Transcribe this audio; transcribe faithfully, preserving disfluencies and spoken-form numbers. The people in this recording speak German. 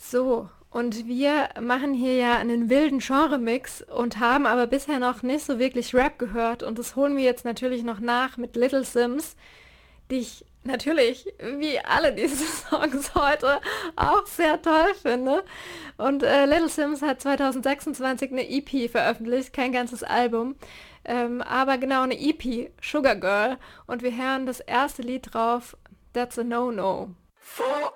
So, und wir machen hier ja einen wilden Genre-Mix und haben aber bisher noch nicht so wirklich Rap gehört. Und das holen wir jetzt natürlich noch nach mit Little Sims, die ich natürlich, wie alle diese Songs heute, auch sehr toll finde. Und äh, Little Sims hat zwanzig sechsundzwanzig eine E P veröffentlicht, kein ganzes Album, ähm, aber genau eine E P, Sugar Girl. Und wir hören das erste Lied drauf, That's a No-No.